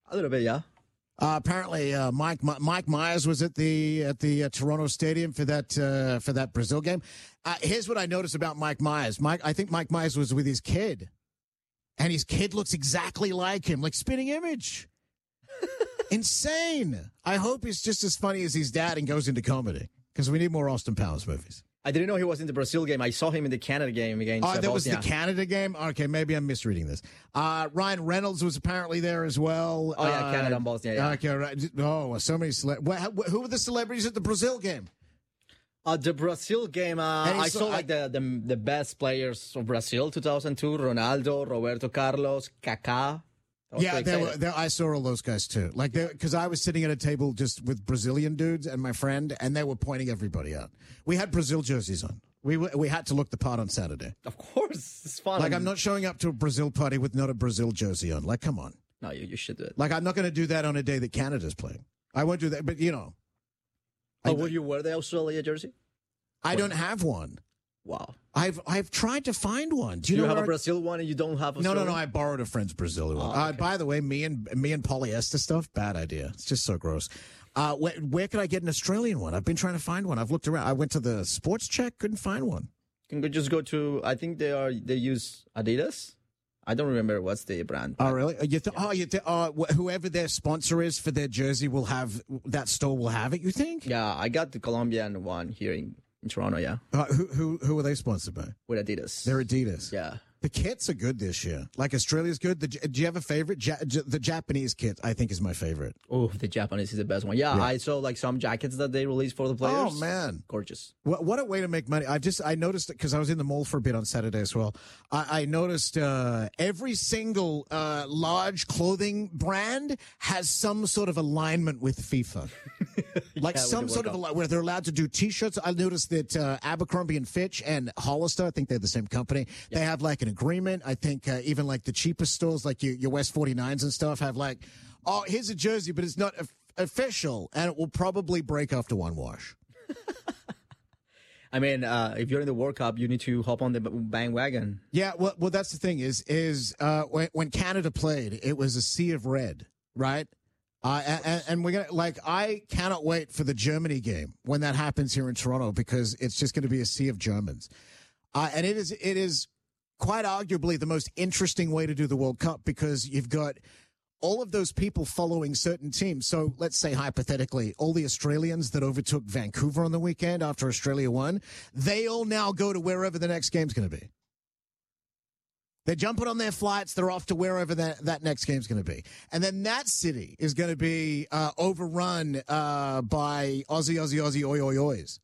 A little bit, yeah. Apparently, Mike Myers was at the Toronto Stadium for that Brazil game. Here's what I noticed about Mike Myers. I think Mike Myers was with his kid, and his kid looks exactly like him, like spitting image. Insane. I hope he's just as funny as his dad and goes into comedy, because we need more Austin Powers movies. I didn't know he was in the Brazil game. I saw him in the Canada game against Oh, that Bosnia. was the Canada game? Okay, maybe I'm misreading this. Ryan Reynolds was apparently there as well. Oh, yeah, Canada and Bosnia, yeah. Okay, right. Oh, so many who were the celebrities at the Brazil game? The Brazil game, I saw like the best players of Brazil, 2002, Ronaldo, Roberto Carlos, Kaká. Yeah, I saw all those guys too. Like, because I was sitting at a table just with Brazilian dudes and my friend, and they were pointing everybody out. We had Brazil jerseys on. We had to look the part on Saturday. Of course, it's fun. Like, I'm not showing up to a Brazil party with not a Brazil jersey on. Like, come on. No, you should do it. Like, I'm not going to do that on a day that Canada's playing. I won't do that, but you know. Would you wear the Australia jersey? I don't have one. Wow. I've tried to find one. Do you have a Brazil one and you don't have Australia? No. I borrowed a friend's Brazil one. Okay. By the way, me and polyester stuff, bad idea. It's just so gross. Where could I get an Australian one? I've been trying to find one. I've looked around. I went to the Sports Check, couldn't find one. You can just go to, I think they use Adidas. I don't remember what's the brand. Oh, really? Whoever their sponsor is for their jersey will have, that store will have it, you think? Yeah, I got the Colombian one here in Toronto, yeah. Who are they sponsored by? With Adidas. They're Adidas. Yeah. The kits are good this year. Like, Australia's good. Do you have a favorite? The Japanese kit, I think, is my favorite. Oh, the Japanese is the best one. Yeah, I saw like some jackets that they released for the players. Oh, man. Gorgeous. What a way to make money. I noticed it because I was in the mall for a bit on Saturday as well. I noticed every single large clothing brand has some sort of alignment with FIFA. Like some sort of where they're allowed to do T-shirts. I noticed that Abercrombie and Fitch and Hollister, I think they're the same company, they have like an agreement. I think even like the cheapest stores like your West 49s and stuff have like, oh, here's a jersey, but it's not official, and it will probably break after one wash. I mean, if you're in the World Cup, you need to hop on the bandwagon. Yeah, well, that's the thing is when Canada played, it was a sea of red, right? And we're gonna I cannot wait for the Germany game when that happens here in Toronto, because it's just going to be a sea of Germans, and it is quite arguably the most interesting way to do the World Cup, because you've got all of those people following certain teams. So let's say hypothetically, all the Australians that overtook Vancouver on the weekend after Australia won, they all now go to wherever the next game's going to be. They're jumping on their flights. They're off to wherever that next game's going to be. And then that city is going to be overrun by Aussie, oi, oi, ois.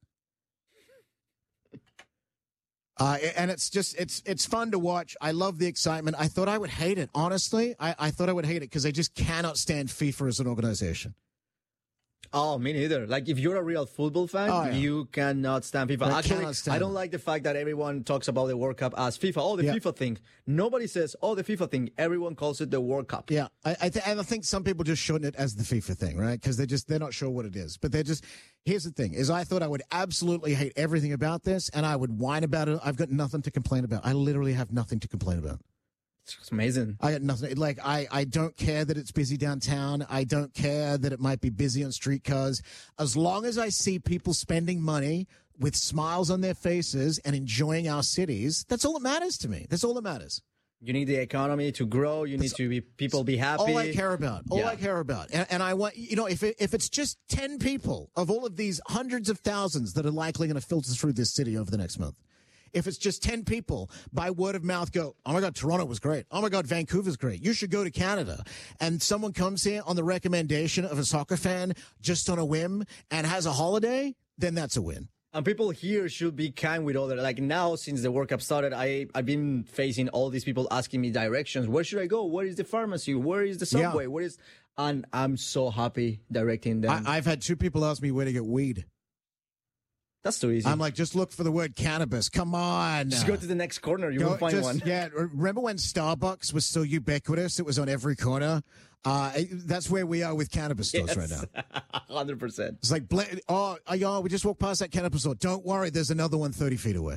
And it's fun to watch. I love the excitement. I thought I would hate it. Honestly, I thought I would hate it because I just cannot stand FIFA as an organization. Oh, me neither. Like, if you're a real football fan, you cannot stand FIFA. Actually, I don't like the fact that everyone talks about the World Cup as FIFA. Oh, the FIFA thing. Nobody says, oh, the FIFA thing. Everyone calls it the World Cup. Yeah. I think some people just shorten it as the FIFA thing, right? Because they're not sure what it is. But here's the thing, is I thought I would absolutely hate everything about this, and I would whine about it. I've got nothing to complain about. I literally have nothing to complain about. It's amazing. I got nothing. Like, I don't care that it's busy downtown. I don't care that it might be busy on streetcars. As long as I see people spending money with smiles on their faces and enjoying our cities, that's all that matters to me. That's all that matters. You need the economy to grow. You need people be happy. All I care about. I care about. And I want, if it's just 10 people of all of these hundreds of thousands that are likely going to filter through this city over the next month, if it's just 10 people by word of mouth go, oh my God, Toronto was great. Oh my God, Vancouver's great. You should go to Canada. And someone comes here on the recommendation of a soccer fan just on a whim and has a holiday, then that's a win. And people here should be kind with other. Like, now, since the World Cup started, I've been facing all these people asking me directions. Where should I go? Where is the pharmacy? Where is the subway? Yeah. And I'm so happy directing them. I've had 2 people ask me where to get weed. That's too easy. I'm like, just look for the word cannabis. Come on. Just go to the next corner. You will find one. Yeah. Remember when Starbucks was so ubiquitous? It was on every corner. That's where we are with cannabis stores right now. 100%. It's like, we just walked past that cannabis store. Don't worry. There's another one 30 feet away.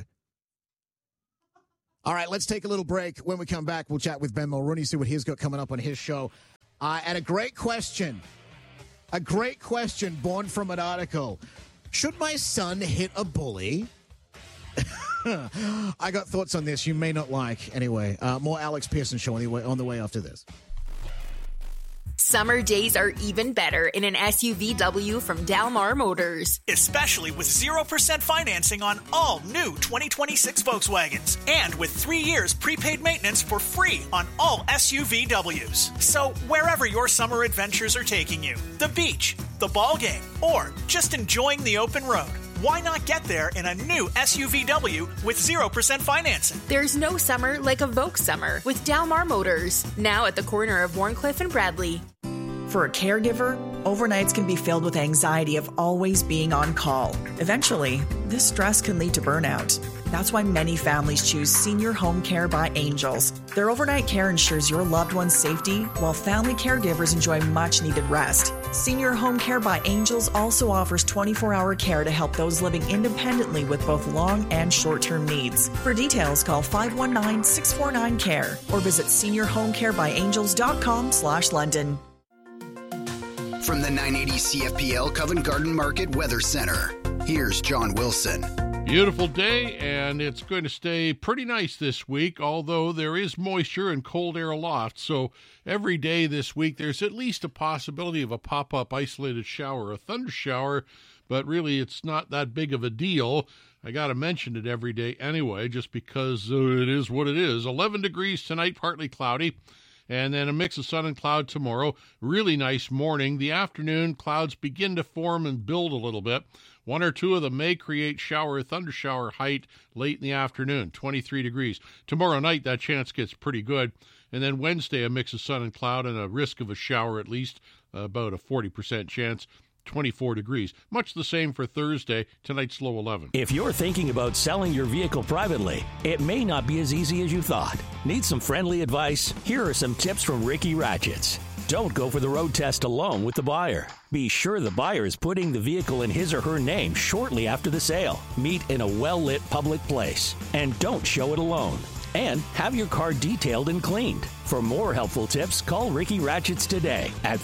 All right. Let's take a little break. When we come back, we'll chat with Ben Mulrooney, see what he's got coming up on his show. And a great question. A great question born from an article. Should my son hit a bully? I got thoughts on this you may not like. Anyway, more Alex Pearson show on the way after this. Summer days are even better in an SUVW from Dalmar Motors. Especially with 0% financing on all new 2026 Volkswagens. And with 3 years prepaid maintenance for free on all SUVWs. So wherever your summer adventures are taking you, the beach, the ball game, or just enjoying the open road, why not get there in a new SUVW with 0% financing? There's no summer like a Volks summer with Dalmar Motors. Now at the corner of Warncliffe and Bradley. For a caregiver, overnights can be filled with anxiety of always being on call. Eventually, this stress can lead to burnout. That's why many families choose Senior Home Care by Angels. Their overnight care ensures your loved one's safety, while family caregivers enjoy much-needed rest. Senior Home Care by Angels also offers 24-hour care to help those living independently with both long and short-term needs. For details, call 519-649-CARE or visit seniorhomecarebyangels.com/London. From the 980 CFPL Covent Garden Market Weather Center, here's John Wilson. Beautiful day, and it's going to stay pretty nice this week, although there is moisture and cold air aloft. So every day this week, there's at least a possibility of a pop-up isolated shower, a thunder shower, but really it's not that big of a deal. I got to mention it every day anyway, just because it is what it is. 11 degrees tonight, partly cloudy. And then a mix of sun and cloud tomorrow. Really nice morning. The afternoon, clouds begin to form and build a little bit. One or two of them may create shower, thunder shower height late in the afternoon, 23 degrees. Tomorrow night, that chance gets pretty good. And then Wednesday, a mix of sun and cloud and a risk of a shower at least, about a 40% chance. 24 degrees. Much the same for Thursday. Tonight's low 11. If you're thinking about selling your vehicle privately, it may not be as easy as you thought. Need some friendly advice? Here are some tips from Ricky Ratchets. Don't go for the road test alone with the buyer. Be sure the buyer is putting the vehicle in his or her name shortly after the sale. Meet in a well-lit public place. And don't show it alone. And have your car detailed and cleaned. For more helpful tips, call Ricky Ratchets today at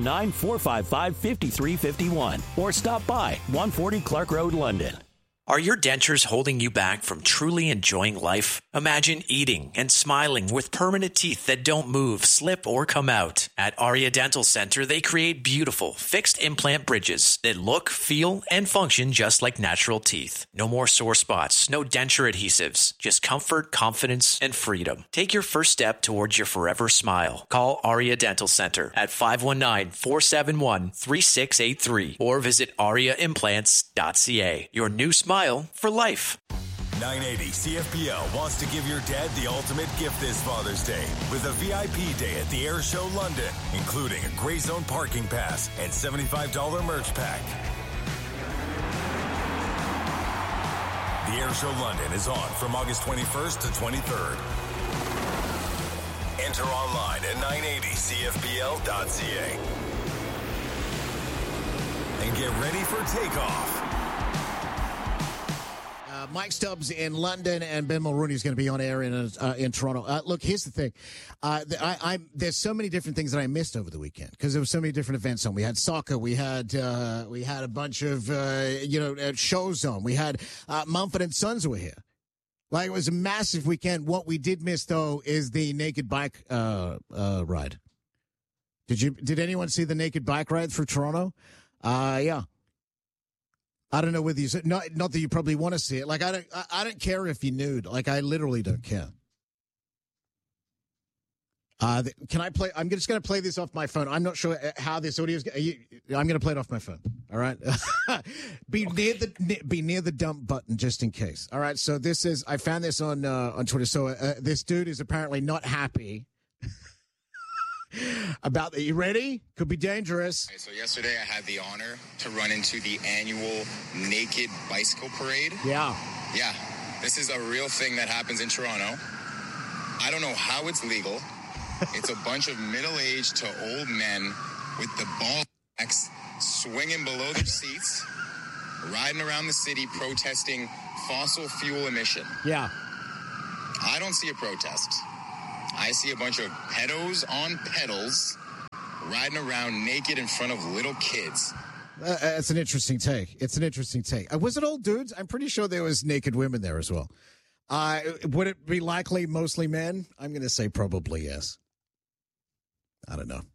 519-455-5351 or stop by 140 Clark Road, London. Are your dentures holding you back from truly enjoying life? Imagine eating and smiling with permanent teeth that don't move, slip, or come out. At Aria Dental Center, they create beautiful, fixed implant bridges that look, feel, and function just like natural teeth. No more sore spots, no denture adhesives, just comfort, confidence, and freedom. Take your first step towards your forever smile. Call Aria Dental Center at 519-471-3683 or visit ariaimplants.ca. Your new smile for life. 980 CFPL wants to give your dad the ultimate gift this Father's Day with a VIP day at the Air Show London, including a Grey Zone parking pass and $75 merch pack. The Air Show London is on from August 21st to 23rd. Enter online at 980CFPL.ca and get ready for takeoff. Mike Stubbs in London and Ben Mulrooney is going to be on air in Toronto. Look, here's the thing. There's so many different things that I missed over the weekend because there were so many different events on. We had soccer. We had a bunch of shows on. We had Mumford & Sons were here. Like, it was a massive weekend. What we did miss, though, is the naked bike ride. Did anyone see the naked bike ride through Toronto? Yeah. I don't know whether you not that you probably want to see it. Like, I don't care if you're nude. Like, I literally don't care. Can I play? I'm just going to play this off my phone. I'm not sure how this audio is. I'm going to play it off my phone. All right. Be near the dump button just in case. All right. So this is. I found this on Twitter. So this dude is apparently not happy about that. You ready? Could be dangerous. Okay, so yesterday I had the honor to run into the annual Naked Bicycle Parade. Yeah. Yeah. This is a real thing that happens in Toronto. I don't know how it's legal. It's a bunch of middle-aged to old men with the ball sacks swinging below their seats, riding around the city protesting fossil fuel emission. Yeah. I don't see a protest. I see a bunch of pedos on pedals riding around naked in front of little kids. It's an interesting take. Was it all dudes? I'm pretty sure there was naked women there as well. Would it be likely mostly men? I'm going to say probably yes. I don't know.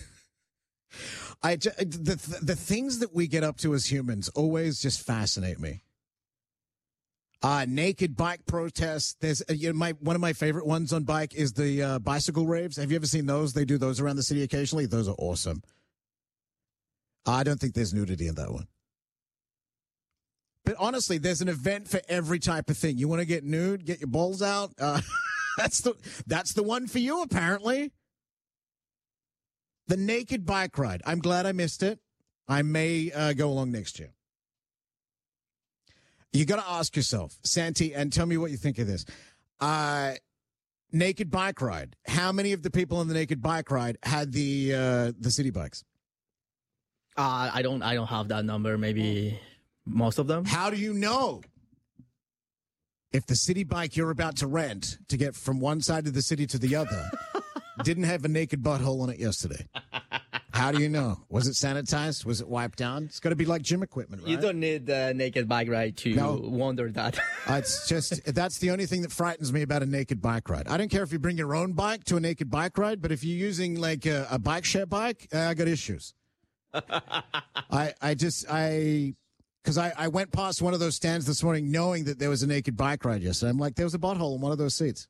The things that we get up to as humans always just fascinate me. Naked bike protests. There's one of my favorite ones on bike is the bicycle raves. Have you ever seen those? They do those around the city occasionally. Those are awesome. I don't think there's nudity in that one. But honestly, there's an event for every type of thing. You want to get nude, get your balls out. That's the one for you, apparently. The naked bike ride. I'm glad I missed it. I may go along next year. You got to ask yourself, Santi, and tell me what you think of this. Naked bike ride. How many of the people on the naked bike ride had the city bikes? I don't have that number. Maybe most of them. How do you know if the city bike you're about to rent to get from one side of the city to the other didn't have a naked butthole on it yesterday? How do you know? Was it sanitized? Was it wiped down? It's got to be like gym equipment, right? You don't need the naked bike ride to wonder that. It's just, that's the only thing that frightens me about a naked bike ride. I don't care if you bring your own bike to a naked bike ride, but if you're using like a bike share bike, I got issues. Because I went past one of those stands this morning knowing that there was a naked bike ride yesterday. I'm like, there was a butthole in one of those seats.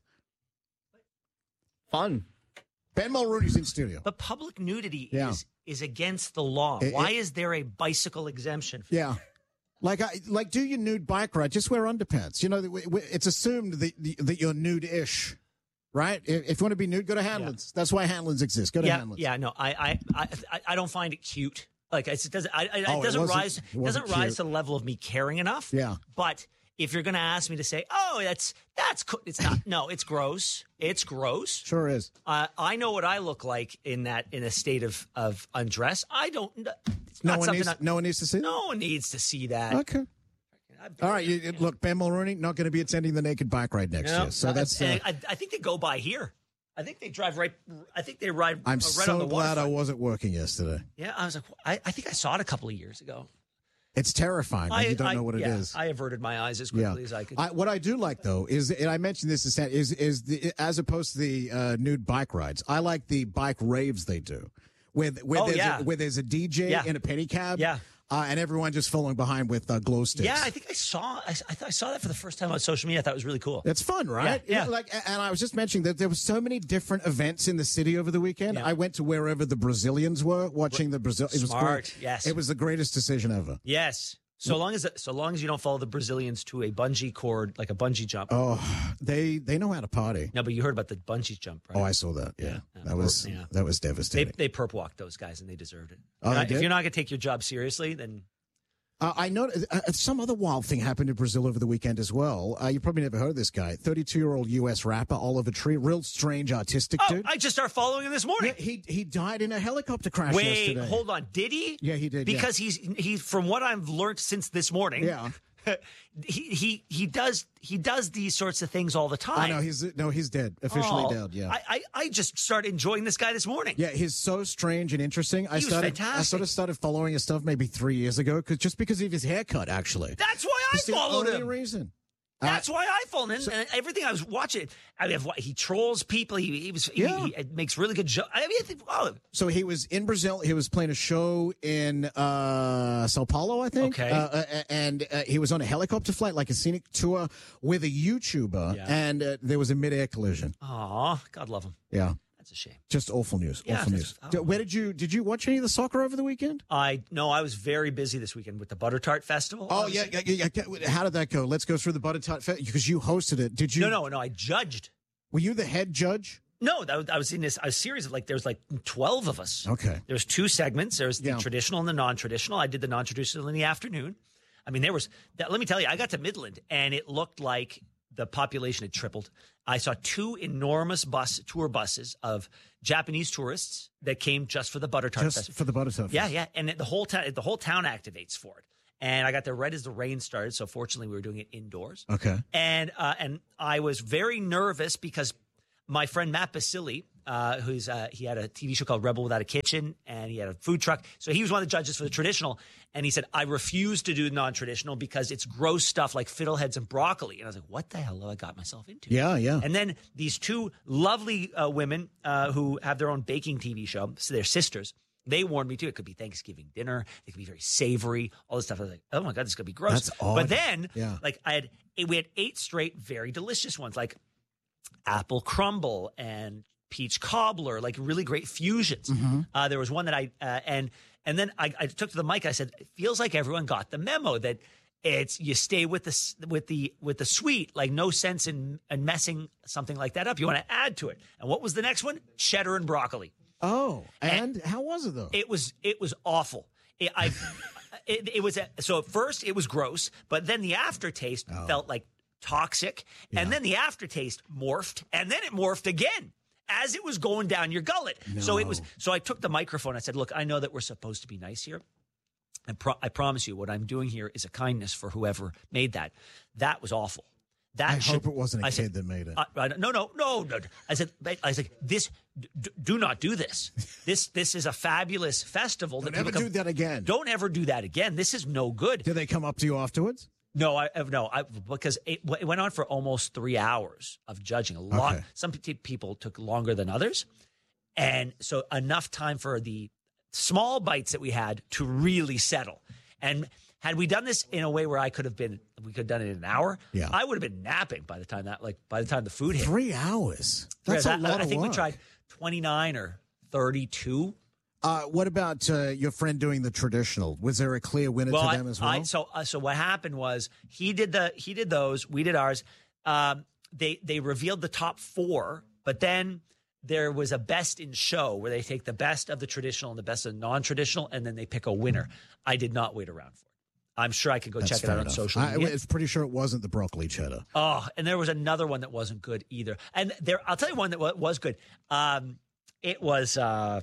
Fun. Ben Mulrooney's in studio. But public nudity is against the law. Why is there a bicycle exemption? Yeah. Like, do your nude bike ride? Just wear underpants. You know, it's assumed that you're nude-ish, right? If you want to be nude, go to Hanlon's. Yeah. That's why Hanlon's exists. Go to Hanlon's. Yeah, no, I don't find it cute. Like, it doesn't rise to the level of me caring enough. Yeah. But if you're going to ask me to say, oh, that's it's not. No, it's gross. It's gross. Sure is. I know what I look like in a state of undress. I don't. It's no not one something. No one needs to see that? No one needs to see that. Okay. All right. Look, Ben Mulrooney not going to be attending the naked bike ride next year. So that's. I think they go by here. I think they drive right. I think they ride. I'm right so on the glad I wasn't working yesterday. Yeah, I was like, I think I saw it a couple of years ago. It's terrifying when you don't know what it is. I averted my eyes as quickly as I could. What I do like, though, is, and I mentioned this, is as opposed to the nude bike rides, I like the bike raves they do, where there's a DJ in a pedicab. Yeah. And everyone just following behind with glow sticks. Yeah, I think I saw that for the first time on social media. I thought it was really cool. It's fun, right? Yeah. And I was just mentioning that there were so many different events in the city over the weekend. Yeah. I went to wherever the Brazilians were watching the Brazil. It was smart. Yes, it was the greatest decision ever. Yes. So long as you don't follow the Brazilians to a bungee cord, like a bungee jump. Oh, they know how to party. No, but you heard about the bungee jump, right? Oh, I saw that. Yeah. That was devastating. They perp walked those guys, and they deserved it. Oh, if you're not going to take your job seriously, then. I know some other wild thing happened in Brazil over the weekend as well. You probably never heard of this guy. 32-year-old U.S. rapper Oliver Tree, real strange artistic dude. I just started following him this morning. Yeah, he died in a helicopter crash yesterday. Wait, hold on. Did he? Yeah, he did. Because he's from what I've learned since this morning. Yeah. He does these sorts of things all the time. I know he's dead, officially dead. Yeah, I just started enjoying this guy this morning. Yeah, he's so strange and interesting. He was fantastic. I sort of started following his stuff maybe 3 years ago because of his haircut. Actually, that's why I followed him. The only reason. That's why I followed him. And everything I was watching, he trolls people. He makes really good jokes. So he was in Brazil. He was playing a show in Sao Paulo, I think. Okay. And he was on a helicopter flight, like a scenic tour with a YouTuber, and there was a mid-air collision. Aw, God love him. Yeah. That's a shame. Just awful news. Awful news. Where did you watch any of the soccer over the weekend? I was very busy this weekend with the Butter Tart Festival. Oh yeah. How did that go? Let's go through the Butter Tart Festival because you hosted it. Did you? No. I judged. Were you the head judge? No, I was in a series of there's 12 of us. Okay. There's two segments. There's the traditional and the non-traditional. I did the non-traditional in the afternoon. I mean, let me tell you, I got to Midland and it looked like the population had tripled. I saw two enormous tour buses of Japanese tourists that came just for the Butter Tart Festival. For the Butter Tart Festival. Yeah. And the whole town activates for it. And I got there right as the rain started. So fortunately, we were doing it indoors. Okay. And I was very nervous because my friend Matt Basili, he had a TV show called Rebel Without a Kitchen, and he had a food truck. So he was one of the judges for the traditional, and he said, I refuse to do non-traditional because it's gross stuff like fiddleheads and broccoli. And I was like, what the hell have I got myself into? Yeah. And then these two lovely women who have their own baking TV show, so they're sisters, they warned me too. It could be Thanksgiving dinner. It could be very savory, all this stuff. I was like, oh my God, this is going to be gross. That's odd. But then, we had 8 straight, very delicious ones, like apple crumble and peach cobbler, like really great fusions. Mm-hmm. There was one that and then I took to the mic. I said, it feels like everyone got the memo that it's you stay with the sweet, like no sense in messing something like that up. You want to add to it. And what was the next one? Cheddar and broccoli. Oh, and how was it though? It was awful. It was so at first it was gross, but then the aftertaste felt like toxic, and then the aftertaste morphed, and then it morphed again as it was going down your gullet. No. So I took the microphone. I said, "Look, I know that we're supposed to be nice here, and I promise you, what I'm doing here is a kindness for whoever made that. That was awful. I hope it wasn't a kid that made it. No. I said, this. Do not do this. This is a fabulous festival. Don't ever do that again. Don't ever do that again. This is no good. Did they come up to you afterwards? No, because it went on for almost 3 hours of judging. A lot. Okay. Some people took longer than others, and so enough time for the small bites that we had to really settle. And had we done this in a way where we could have done it in an hour, I would have been napping by the time the food hit. 3 hours. That's a lot of work. I think we tried 29 or 32. What about your friend doing the traditional? Was there a clear winner to them as well? So what happened was he did those, we did ours. They revealed the top 4, but then there was a best in show where they take the best of the traditional and the best of the non-traditional, and then they pick a winner. I did not wait around for it. I'm sure I could go check it out on social media. I'm pretty sure it wasn't the broccoli cheddar. Oh, and there was another one that wasn't good either. And I'll tell you one that was good. It was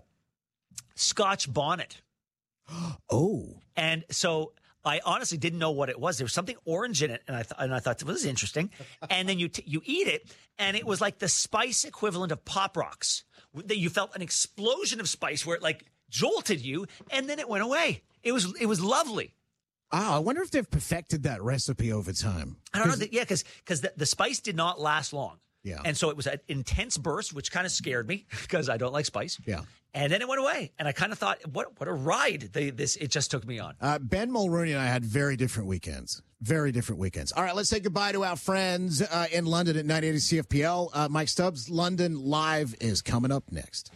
Scotch bonnet. Oh. And so I honestly didn't know what it was. There was something orange in it, and I thought, well, this is interesting. And then you eat it, and it was like the spice equivalent of Pop Rocks. You felt an explosion of spice where it like jolted you, and then it went away. It was lovely. Oh, I wonder if they've perfected that recipe over time. I don't know. Because the spice did not last long. Yeah. And so it was an intense burst, which kind of scared me because I don't like spice. Yeah. And then it went away. And I kind of thought, what a ride it just took me on. Ben Mulrooney and I had very different weekends. Very different weekends. All right, let's say goodbye to our friends in London at 980 CFPL. Mike Stubbs, London Live is coming up next.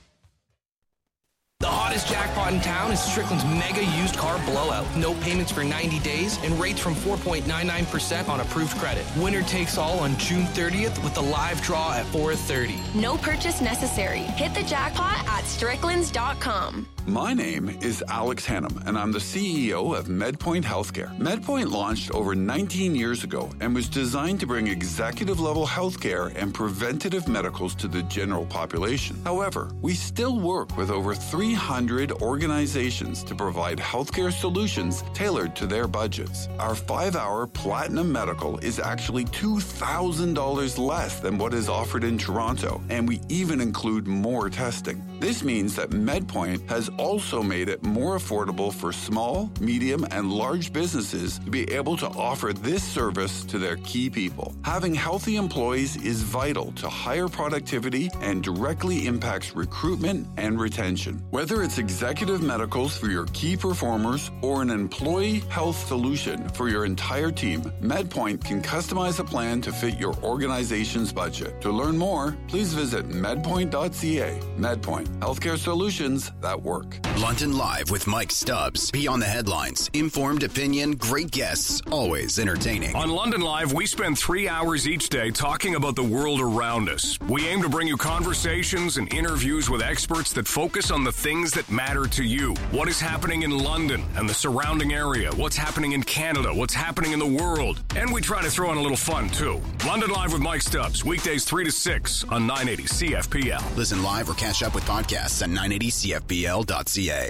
The hottest jackpot in town is Strickland's mega used car blowout. No payments for 90 days and rates from 4.99% on approved credit. Winner takes all on June 30th with the live draw at 4:30. No purchase necessary. Hit the jackpot at Stricklands.com. My name is Alex Hannum, and I'm the CEO of MedPoint Healthcare. MedPoint launched over 19 years ago and was designed to bring executive-level healthcare and preventative medicals to the general population. However, we still work with over 300 organizations to provide healthcare solutions tailored to their budgets. Our 5-hour Platinum Medical is actually $2,000 less than what is offered in Toronto, and we even include more testing. This means that MedPoint has also made it more affordable for small, medium, and large businesses to be able to offer this service to their key people. Having healthy employees is vital to higher productivity and directly impacts recruitment and retention. Whether it's executive medicals for your key performers or an employee health solution for your entire team, MedPoint can customize a plan to fit your organization's budget. To learn more, please visit medpoint.ca. MedPoint, healthcare solutions that work. London Live with Mike Stubbs. Beyond the headlines. Informed opinion, great guests, always entertaining. On London Live, we spend 3 hours each day talking about the world around us. We aim to bring you conversations and interviews with experts that focus on the things that matter to you. What is happening in London and the surrounding area? What's happening in Canada? What's happening in the world? And we try to throw in a little fun, too. London Live with Mike Stubbs, weekdays 3 to 6 on 980 CFPL. Listen live or catch up with podcasts at 980CFPL.ca.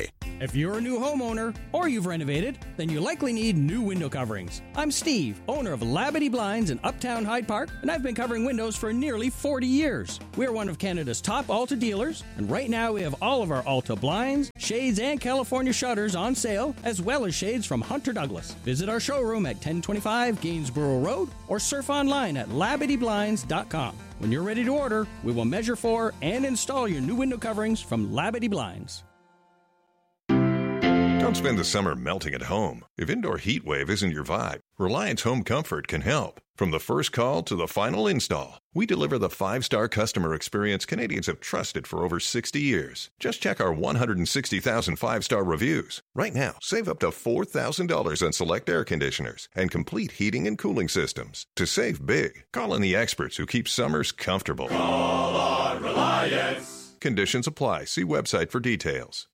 If you're a new homeowner or you've renovated, then you likely need new window coverings. I'm Steve, owner of Labadee Blinds in Uptown Hyde Park, and I've been covering windows for nearly 40 years. We're one of Canada's top Alta dealers, and right now we have all of our Alta blinds, shades, and California shutters on sale, as well as shades from Hunter Douglas. Visit our showroom at 1025 Gainsborough Road or surf online at LabadeeBlinds.com. When you're ready to order, we will measure for and install your new window coverings from Labadee Blinds. Don't spend the summer melting at home. If indoor heat wave isn't your vibe, Reliance Home Comfort can help. From the first call to the final install, we deliver the 5-star customer experience Canadians have trusted for over 60 years. Just check our 160,000 5-star reviews. Right now, save up to $4,000 on select air conditioners and complete heating and cooling systems. To save big, call in the experts who keep summers comfortable. Call on Reliance. Conditions apply. See website for details.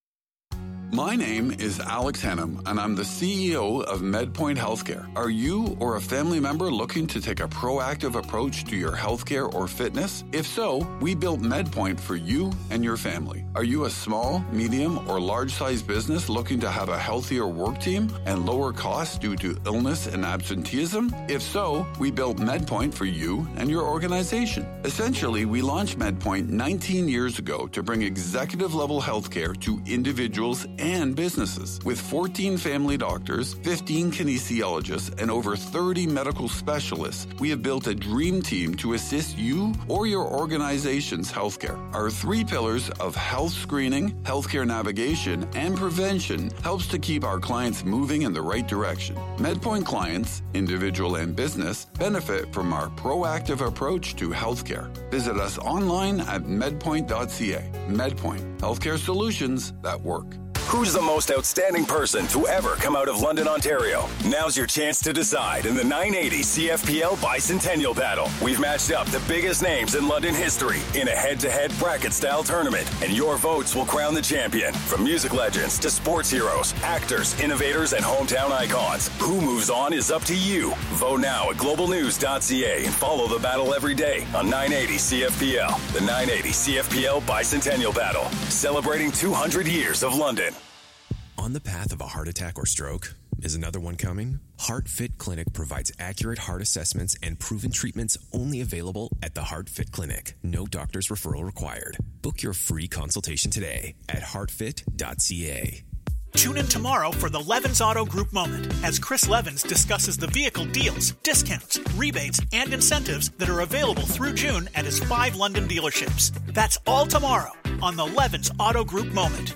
My name is Alex Hannum, and I'm the CEO of MedPoint Healthcare. Are you or a family member looking to take a proactive approach to your healthcare or fitness? If so, we built MedPoint for you and your family. Are you a small, medium, or large-sized business looking to have a healthier work team and lower costs due to illness and absenteeism? If so, we built MedPoint for you and your organization. Essentially, we launched MedPoint 19 years ago to bring executive-level healthcare to individuals and businesses. With 14 family doctors, 15 kinesiologists, and over 30 medical specialists, we have built a dream team to assist you or your organization's healthcare. Our 3 pillars of health screening, healthcare navigation, and prevention helps to keep our clients moving in the right direction. MedPoint clients, individual and business, benefit from our proactive approach to healthcare. Visit us online at medpoint.ca. MedPoint, healthcare solutions that work. Who's the most outstanding person to ever come out of London, Ontario? Now's your chance to decide in the 980 CFPL Bicentennial Battle. We've matched up the biggest names in London history in a head-to-head bracket-style tournament, and your votes will crown the champion. From music legends to sports heroes, actors, innovators, and hometown icons. Who moves on is up to you. Vote now at globalnews.ca and follow the battle every day on 980 CFPL. The 980 CFPL Bicentennial Battle, celebrating 200 years of London. On the path of a heart attack or stroke? Is another one coming? HeartFit Clinic provides accurate heart assessments and proven treatments only available at the HeartFit Clinic. No doctor's referral required. Book your free consultation today at heartfit.ca. Tune in tomorrow for the Levins Auto Group Moment as Chris Levins discusses the vehicle deals, discounts, rebates, and incentives that are available through June at his 5 London dealerships. That's all tomorrow on the Levins Auto Group Moment.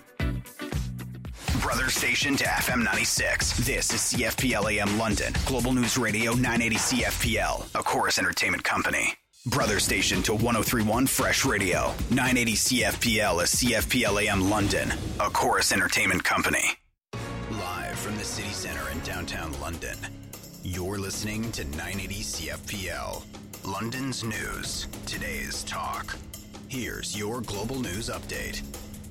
Brother station to FM 96. This is CFPL AM London. Global News Radio 980 CFPL, a Chorus Entertainment company. Brother station to 1031 Fresh Radio. 980 CFPL is CFPL AM London, a Chorus Entertainment company. Live from the city center in downtown London. You're listening to 980 CFPL. London's news. Today's talk. Here's your global news update.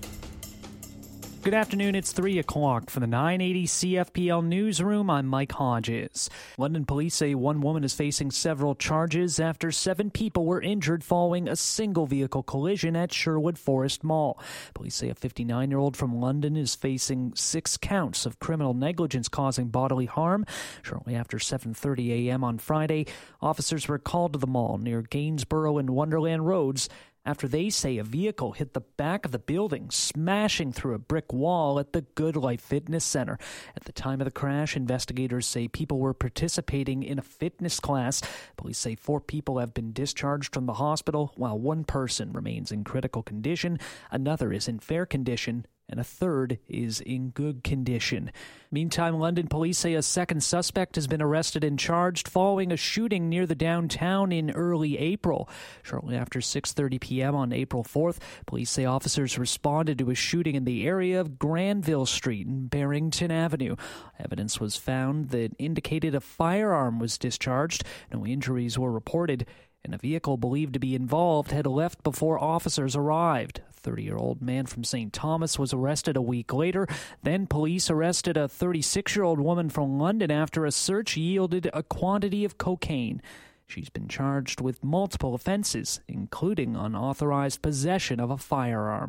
Good afternoon, it's 3 o'clock for the 980 CFPL Newsroom. I'm Mike Hodges. London police say one woman is facing several charges after 7 people were injured following a single vehicle collision at Sherwood Forest Mall. Police say a 59-year-old from London is facing 6 counts of criminal negligence causing bodily harm. Shortly after 7:30 a.m. on Friday, officers were called to the mall near Gainsborough and Wonderland Roads after they say a vehicle hit the back of the building, smashing through a brick wall at the Good Life Fitness Center. At the time of the crash, investigators say people were participating in a fitness class. Police say 4 people have been discharged from the hospital, while 1 person remains in critical condition, another is in fair condition, and a third is in good condition. Meantime, London police say a second suspect has been arrested and charged following a shooting near the downtown in early April. Shortly after 6:30 p.m. on April 4th, police say officers responded to a shooting in the area of Granville Street and Barrington Avenue. Evidence was found that indicated a firearm was discharged. No injuries were reported, and a vehicle believed to be involved had left before officers arrived. A 30-year-old man from St. Thomas was arrested a week later. Then police arrested a 36-year-old woman from London after a search yielded a quantity of cocaine. She's been charged with multiple offenses, including unauthorized possession of a firearm.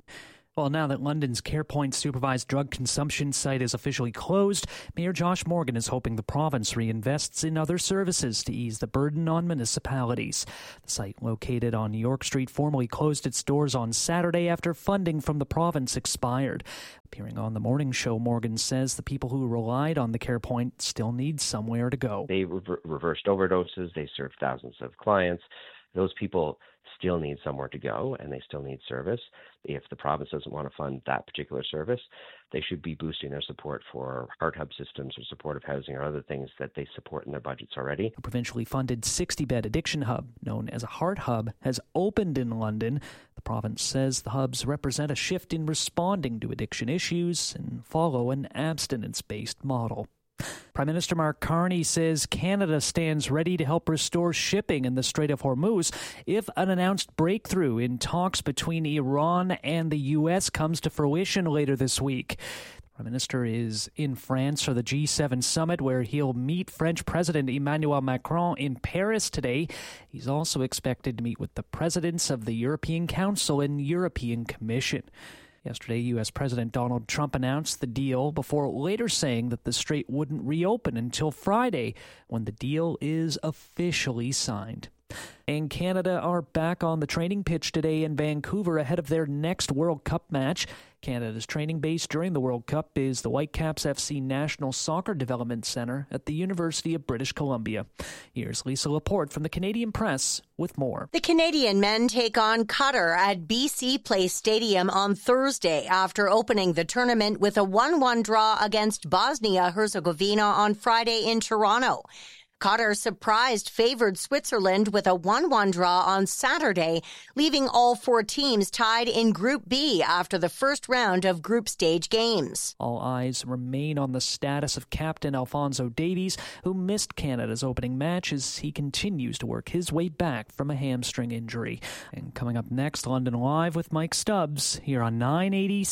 Well, now that London's CarePoint supervised drug consumption site is officially closed, Mayor Josh Morgan is hoping the province reinvests in other services to ease the burden on municipalities. The site, located on York Street, formally closed its doors on Saturday after funding from the province expired. Appearing on the morning show, Morgan says the people who relied on the CarePoint still need somewhere to go. They reversed overdoses. They served thousands of clients. Those people still need somewhere to go, and they still need service. If the province doesn't want to fund that particular service, they should be boosting their support for Heart Hub systems or supportive housing or other things that they support in their budgets already. A provincially funded 60-bed addiction hub, known as a Heart Hub, has opened in London. The province says the hubs represent a shift in responding to addiction issues and follow an abstinence-based model. Prime Minister Mark Carney says Canada stands ready to help restore shipping in the Strait of Hormuz if an announced breakthrough in talks between Iran and the U.S. comes to fruition later this week. The Prime Minister is in France for the G7 summit, where he'll meet French President Emmanuel Macron in Paris today. He's also expected to meet with the presidents of the European Council and European Commission. Yesterday, U.S. President Donald Trump announced the deal before later saying that the strait wouldn't reopen until Friday, when the deal is officially signed. And Canada are back on the training pitch today in Vancouver ahead of their next World Cup match. Canada's training base during the World Cup is the Whitecaps FC National Soccer Development Centre at the University of British Columbia. Here's Lisa Laporte from the Canadian Press with more. The Canadian men take on Qatar at BC Place Stadium on Thursday after opening the tournament with a 1-1 draw against Bosnia-Herzegovina on Friday in Toronto. Qatar surprised favored Switzerland with a 1-1 draw on Saturday, leaving all four teams tied in Group B after the first round of group stage games. All eyes remain on the status of Captain Alphonso Davies, who missed Canada's opening match as he continues to work his way back from a hamstring injury. And coming up next, London Live with Mike Stubbs here on 980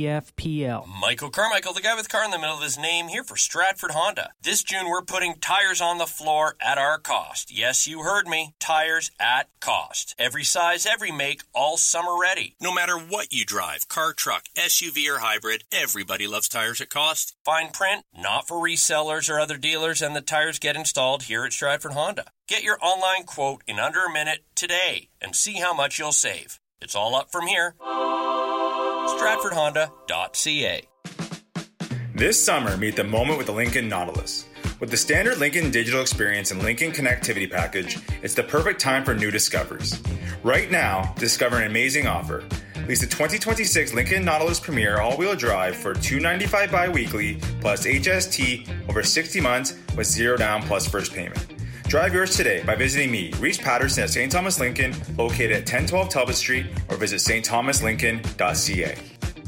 CFPL. Michael Carmichael, the guy with car in the middle of his name, here for Stratford Honda. This June, we're putting tires on the floor at our cost. Yes, you heard me. Tires at cost. Every size, every make, all summer ready. No matter what you drive, car, truck, SUV, or hybrid, everybody loves tires at cost. Fine print, not for resellers or other dealers, and the tires get installed here at Stratford Honda. Get your online quote in under a minute today and see how much you'll save. It's all up from here. StratfordHonda.ca. This summer, meet the moment with the Lincoln Nautilus. With the standard Lincoln digital experience and Lincoln connectivity package, it's the perfect time for new discoveries. Right now, discover an amazing offer. Lease the 2026 Lincoln Nautilus Premier all-wheel drive for $295 bi-weekly plus HST over 60 months with zero down plus first payment. Drive yours today by visiting me, Reese Patterson at St. Thomas Lincoln, located at 1012 Talbot Street, or visit stthomaslincoln.ca.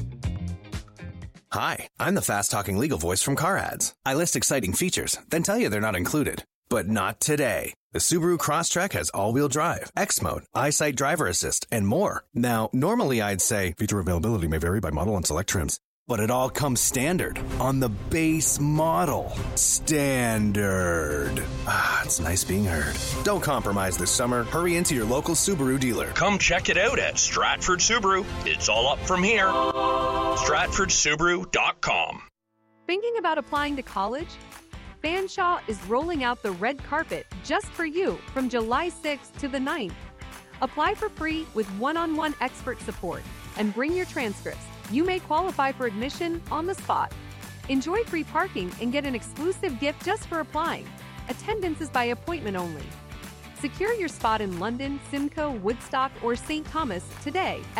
Hi, I'm the fast-talking legal voice from Car Ads. I list exciting features, then tell you they're not included. But not today. The Subaru Crosstrek has all-wheel drive, X-Mode, EyeSight driver assist, and more. Now, normally I'd say feature availability may vary by model and select trims. But it all comes standard on the base model. Standard. Ah, it's nice being heard. Don't compromise this summer. Hurry into your local Subaru dealer. Come check it out at Stratford Subaru. It's all up from here. StratfordSubaru.com. Thinking about applying to college? Fanshawe is rolling out the red carpet just for you from July 6th to the 9th. Apply for free with one-on-one expert support and bring your transcripts. You may qualify for admission on the spot. Enjoy free parking and get an exclusive gift just for applying. Attendance is by appointment only. Secure your spot in London, Simcoe, Woodstock, or St. Thomas today at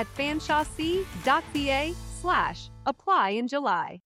fanshawec.ca/apply in July.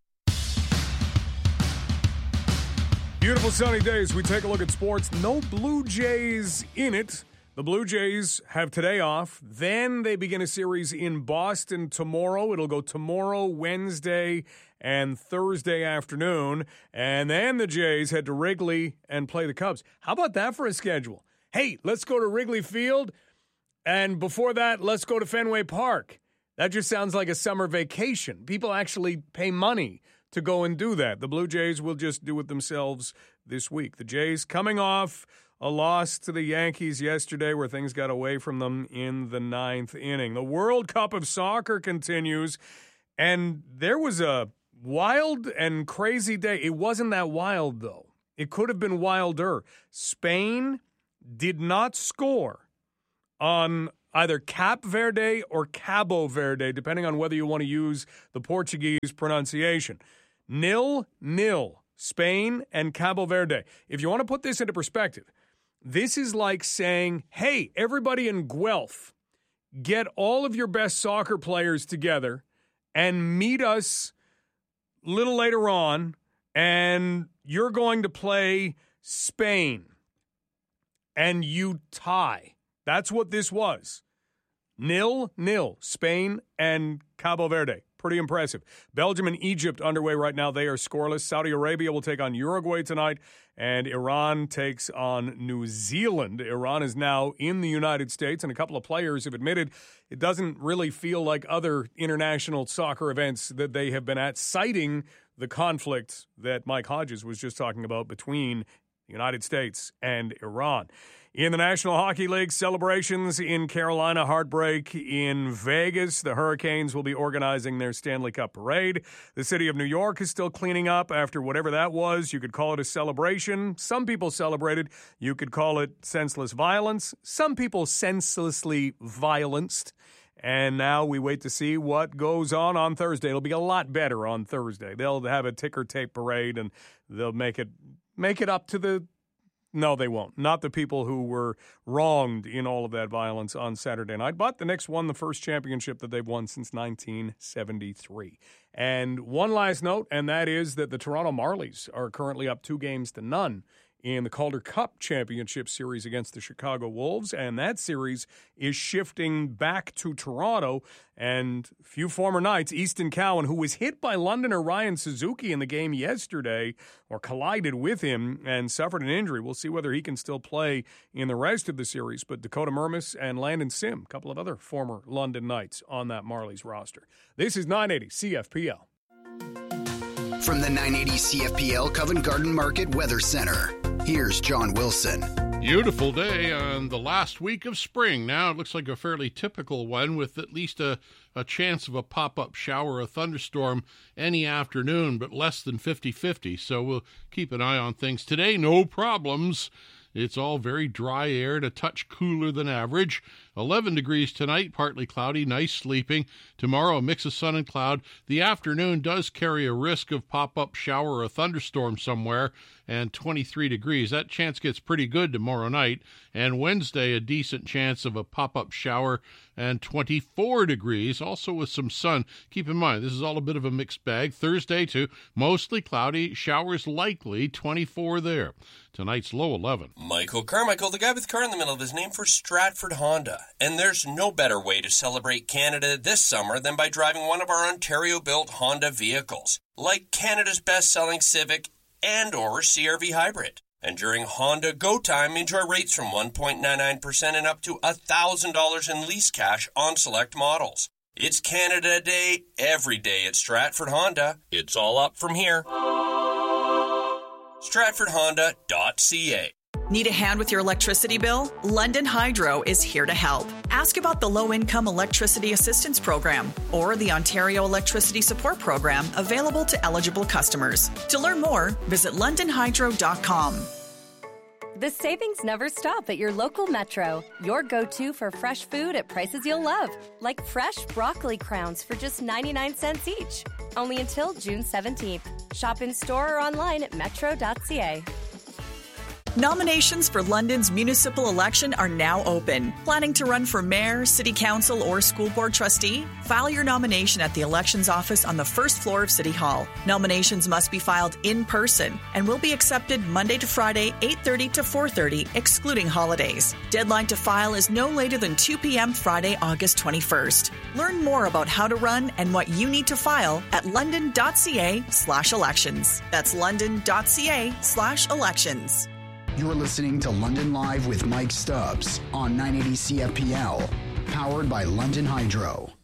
Beautiful sunny days. We take a look at sports. No Blue Jays in it. The Blue Jays have today off. Then they begin a series in Boston tomorrow. It'll go tomorrow, Wednesday, and Thursday afternoon. And then the Jays head to Wrigley and play the Cubs. How about that for a schedule? Hey, let's go to Wrigley Field. And before that, let's go to Fenway Park. That just sounds like a summer vacation. People actually pay money to go and do that. The Blue Jays will just do it themselves this week. The Jays coming off a loss to the Yankees yesterday where things got away from them in the 9th inning. The World Cup of Soccer continues, and there was a wild and crazy day. It wasn't that wild, though. It could have been wilder. Spain did not score on either Cap Verde or Cabo Verde, depending on whether you want to use the Portuguese pronunciation. 0-0, Spain and Cabo Verde. If you want to put this into perspective, this is like saying, hey, everybody in Guelph, get all of your best soccer players together and meet us a little later on, and you're going to play Spain. And you tie. That's what this was. 0-0, Spain and Cabo Verde. Pretty impressive. Belgium and Egypt underway right now. They are scoreless. Saudi Arabia will take on Uruguay tonight, and Iran takes on New Zealand. Iran is now in the United States, and a couple of players have admitted it doesn't really feel like other international soccer events that they have been at, citing the conflict that Mike Hodges was just talking about between the United States and Iran. In the National Hockey League, celebrations in Carolina, heartbreak in Vegas. The Hurricanes will be organizing their Stanley Cup parade. The city of New York is still cleaning up after whatever that was. You could call it a celebration. Some people celebrated. You could call it senseless violence. Some people senselessly violenced. And now we wait to see what goes on Thursday. It'll be a lot better on Thursday. They'll have a ticker tape parade, and they'll make it up to the... No, they won't. Not the people who were wronged in all of that violence on Saturday night. But the Knicks won the first championship that they've won since 1973. And one last note, and that is that the Toronto Marlies are currently up 2-0 in the Calder Cup Championship Series against the Chicago Wolves, and that series is shifting back to Toronto. And a few former Knights, Easton Cowan, who was hit by Londoner Ryan Suzuki in the game yesterday, or collided with him and suffered an injury. We'll see whether he can still play in the rest of the series. But Dakota Mermis and Landon Sim, a couple of other former London Knights on that Marlies roster. This is 980 CFPL. From the 980 CFPL Covent Garden Market Weather Center, here's John Wilson. Beautiful day on the last week of spring. Now it looks like a fairly typical one with at least a chance of a pop-up shower or thunderstorm any afternoon, but less than 50-50. So we'll keep an eye on things. Today, no problems. It's all very dry air and a touch cooler than average. 11 degrees tonight, partly cloudy, nice sleeping. Tomorrow, a mix of sun and cloud. The afternoon does carry a risk of pop-up shower or a thunderstorm somewhere, and 23 degrees. That chance gets pretty good tomorrow night. And Wednesday, a decent chance of a pop-up shower and 24 degrees, also with some sun. Keep in mind, this is all a bit of a mixed bag. Thursday, too, mostly cloudy, showers likely, 24 there. Tonight's low 11. Michael Carmichael, the guy with car in the middle of his name, for Stratford Honda. And there's no better way to celebrate Canada this summer than by driving one of our Ontario-built Honda vehicles, like Canada's best-selling Civic and or CR-V Hybrid. And during Honda Go Time, enjoy rates from 1.99% and up to $1,000 in lease cash on select models. It's Canada Day every day at Stratford Honda. It's all up from here. StratfordHonda.ca. Need a hand with your electricity bill? London Hydro is here to help. Ask about the Low-Income Electricity Assistance Program or the Ontario Electricity Support Program available to eligible customers. To learn more, visit londonhydro.com. The savings never stop at your local Metro. Your go-to for fresh food at prices you'll love, like fresh broccoli crowns for just 99 cents each. Only until June 17th. Shop in store or online at metro.ca. Nominations for London's municipal election are now open. Planning to run for mayor, city council, or school board trustee? File your nomination at the elections office on the first floor of City Hall. Nominations must be filed in person and will be accepted Monday to Friday, 8:30 to 4:30, excluding holidays. Deadline to file is no later than 2 p.m. Friday, August 21st. Learn more about how to run and what you need to file at london.ca/elections. That's london.ca/elections. You're listening to London Live with Mike Stubbs on 980 CFPL, powered by London Hydro.